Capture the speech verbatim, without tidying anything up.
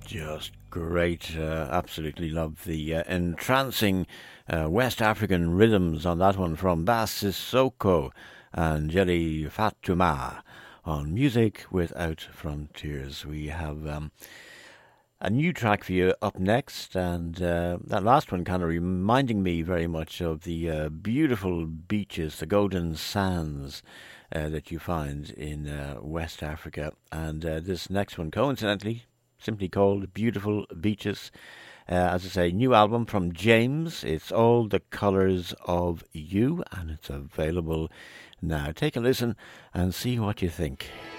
Just great. Uh, absolutely love the uh, entrancing uh, West African rhythms on that one from Bass Sissoko and Jelly Fatuma on Music Without Frontiers. We have um, a new track for you up next, and uh, that last one kind of reminding me very much of the uh, beautiful beaches, the golden sands uh, that you find in uh, West Africa. And uh, this next one, coincidentally, simply called Beautiful Beaches. Uh, as I say, new album from James. It's All the Colours of You, and it's available now. Take a listen and see what you think.